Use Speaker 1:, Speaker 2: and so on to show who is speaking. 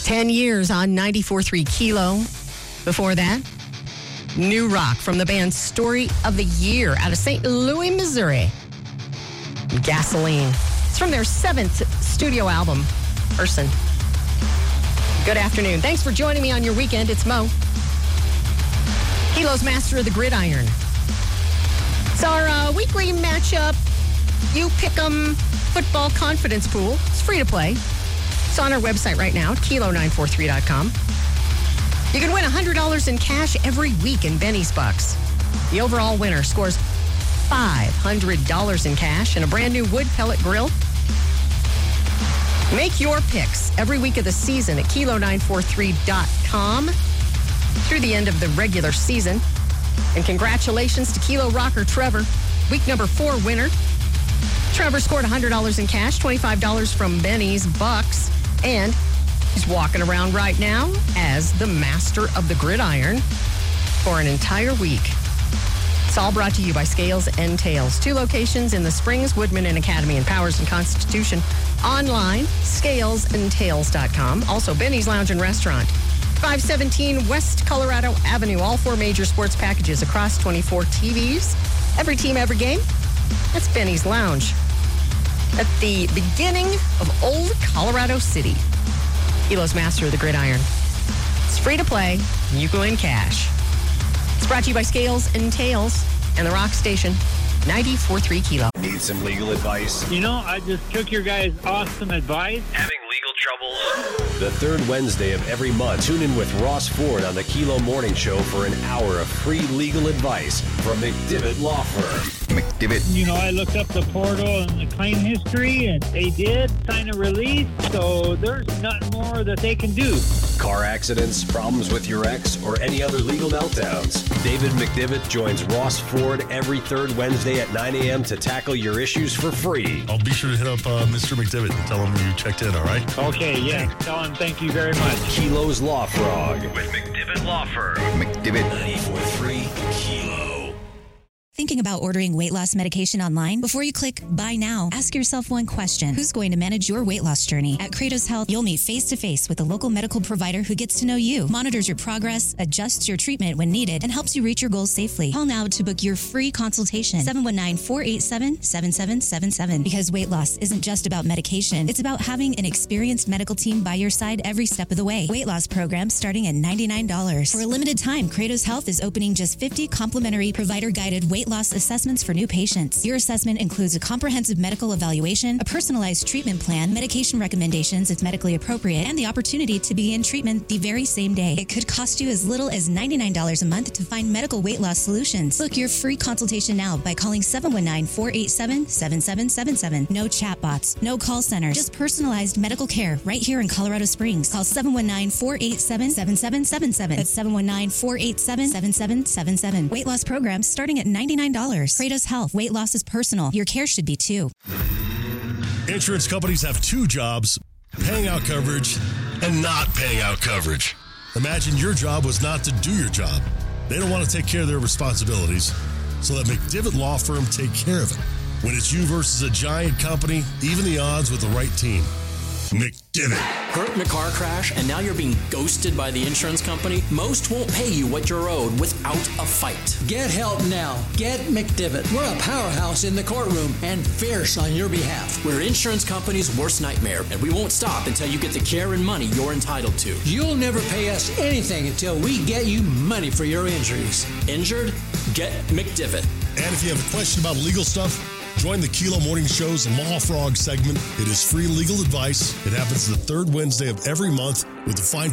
Speaker 1: 10 years on 94.3 Kilo. Before that, New Rock from the band Story of the Year out of St. Louis, Missouri. Gasoline. It's from their 7th studio album, Person. Good afternoon. Thanks for joining me on your weekend. It's Mo. Kilo's Master of the Gridiron. It's our weekly matchup. You Pick'em Football Confidence Pool. It's free to play. It's on our website right now, kilo943.com. You can win $100 in cash every week in Benny's Bucks. The overall winner scores $500 in cash and a brand new wood pellet grill. Make your picks every week of the season at kilo943.com through the end of the regular season. And congratulations to Kilo Rocker Trevor, week number 4 winner. Trevor scored $100 in cash, $25 from Benny's Bucks, and he's walking around right now as the Master of the Gridiron for an entire week. It's all brought to you by Scales and Tails. 2 locations in the Springs, Woodman and Academy, and Powers and Constitution. Online, scalesandtails.com. Also, Benny's Lounge and Restaurant. 517 West Colorado Avenue. All 4 major sports packages across 24 TVs. Every team, every game. That's Benny's Lounge. At the beginning of Old Colorado City. Kilo's Master of the Gridiron. It's free to play, and you can win cash. It's brought to you by Scales and Tails and the Rock Station, 94.3 Kilo.
Speaker 2: Need some legal advice?
Speaker 3: You know, I just took your guys' awesome advice.
Speaker 2: Having legal troubles? The third Wednesday of every month, tune in with Ross Ford on the Kilo Morning Show for an hour of free legal advice from McDivitt Law Firm. McDivitt.
Speaker 3: You know, I looked up the portal and the claim history, and they did sign a release, so there's nothing more that they can do.
Speaker 2: Car accidents, problems with your ex, or any other legal meltdowns. David McDivitt joins Ross Ford every third Wednesday at 9 a.m. to tackle your issues for free.
Speaker 4: I'll be sure to hit up Mr. McDivitt and tell him you checked in, all right?
Speaker 3: Okay, yeah. Tell him thank you very much.
Speaker 2: Kilo's Law Frog with McDivitt Law Firm. McDivitt 94.3 Kilo.
Speaker 5: Thinking about ordering weight loss medication online? Before you click buy now, ask yourself one question. Who's going to manage your weight loss journey? At Kratos Health, you'll meet face-to-face with a local medical provider who gets to know you, monitors your progress, adjusts your treatment when needed, and helps you reach your goals safely. Call now to book your free consultation. 719-487-7777. Because weight loss isn't just about medication. It's about having an experienced medical team by your side every step of the way. Weight loss programs starting at $99. For a limited time, Kratos Health is opening just 50 complimentary provider-guided weight loss assessments for new patients. Your assessment includes a comprehensive medical evaluation, a personalized treatment plan, medication recommendations if medically appropriate, and the opportunity to begin treatment the very same day. It could cost you as little as $99 a month to find medical weight loss solutions. Book your free consultation now by calling 719-487-7777. No chatbots, no call center, just personalized medical care right here in Colorado Springs. Call 719-487-7777. That's 719-487-7777. Weight loss programs starting at $99. Kratos Health. Weight loss is personal. Your care should be too.
Speaker 4: Insurance companies have 2 jobs, paying out coverage and not paying out coverage. Imagine your job was not to do your job. They don't want to take care of their responsibilities, so let McDivitt Law Firm take care of it. When it's you versus a giant company, even the odds with the right team. McDivitt.
Speaker 6: Hurt in a car crash and now you're being ghosted by the insurance company? Most won't pay you what you're owed without a fight.
Speaker 7: Get help now. Get McDivitt. We're a powerhouse in the courtroom and fierce on your behalf.
Speaker 6: We're insurance company's worst nightmare, and we won't stop until you get the care and money you're entitled to.
Speaker 7: You'll never pay us anything until we get you money for your injuries.
Speaker 6: Injured? Get McDivitt.
Speaker 4: And if you have a question about legal stuff, join the Kilo Morning Show's Law Frog segment. It is free legal advice. It happens the third Wednesday of every month with the fine